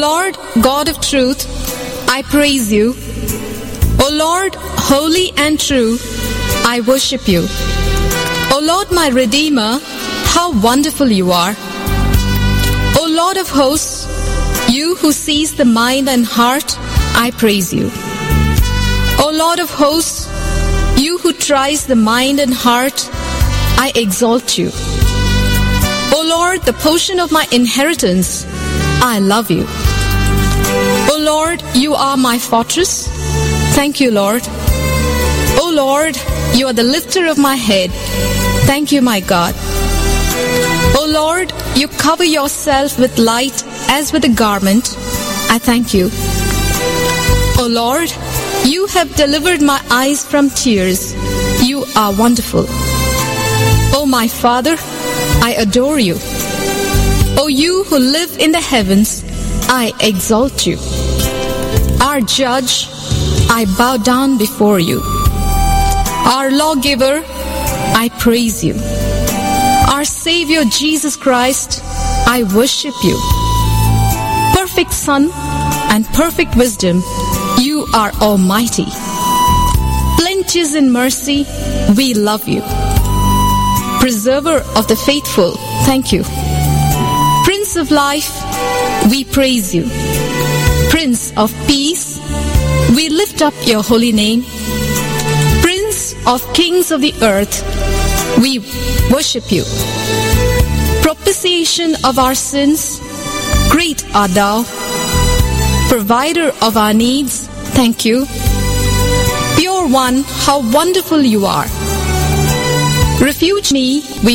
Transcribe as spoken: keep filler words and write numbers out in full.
Lord, God of truth, I praise you. O Lord, holy and true, I worship you. O Lord, my Redeemer, how wonderful you are. O Lord of hosts, you who sees the mind and heart, I praise you. O Lord of hosts, you who tries the mind and heart, I exalt you. O Lord, the portion of my inheritance, I love you. O Lord, you are my fortress. Thank you, Lord. O Lord, you are the lifter of my head. Thank you, my God. O Lord, you cover yourself with light as with a garment. I thank you. O Lord, you have delivered my eyes from tears. You are wonderful. O my Father, I adore you. O you who live in the heavens, I exalt you. Our Judge, I bow down before you. Our Lawgiver, I praise you. Our Savior Jesus Christ, I worship you. Perfect Son and perfect wisdom, you are almighty. Plenteous in mercy, we love you. Preserver of the faithful, thank you. Prince of life, we praise you. Prince of peace, we lift up your holy name. Prince of kings of the earth, we worship you. Propitiation of our sins, great art thou. Provider of our needs, thank you. Pure One, how wonderful you are. Refuge me, we